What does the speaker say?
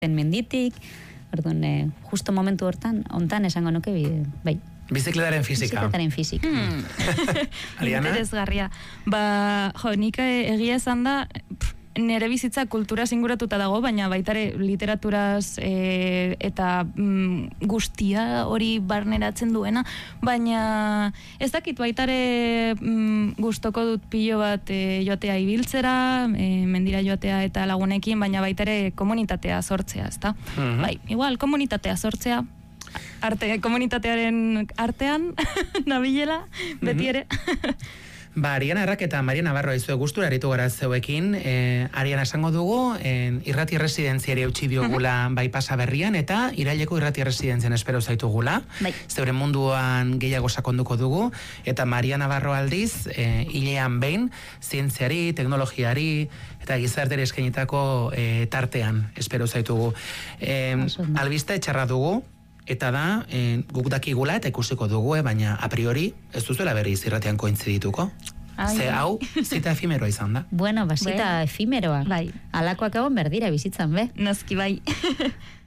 menditik, orduan, justo momentu hontan esango nuke, bai. Bizikletaren fisika. Bizikletaren fisika. Ariana? Interesgarria. Nik egia esan da, nere bizitza kultura singuratuta dago, baina baitare literaturaz eta guztia hori barneratzen duena, baina ez dakit baitare gustoko dut pilo bat joatea ibiltzera, mendira joatea eta lagunekin, baina baitare komunitatea sortzea, ezta? Bai, igual, komunitatea sortzea, komunitatearen artean nabilela, beti ere. Ariana Errak eta Maria Navarro izue gustura aritu gara zeuekin. Ariana esango dugu, irrati residentziari eutxi diogula bai pasa berrian, eta iraileko irrati residentzian espero zaitugula. Zeure munduan gehiago sakonduko dugu, eta Maria Navarro aldiz, hilean behin, zientziari, teknologiari, eta gizarteri eskainitako tartean espero zaitugu. Albiste txarra dugu, eta da, guk dakigula eta ikusiko dugu, baina a priori ez duzuela berriz irratean kointzidituko. Ze hau, zita efimeroa izan da. Bueno, zita efimeroa. Alakoak egon berdira bizitzan, be? Noski bai.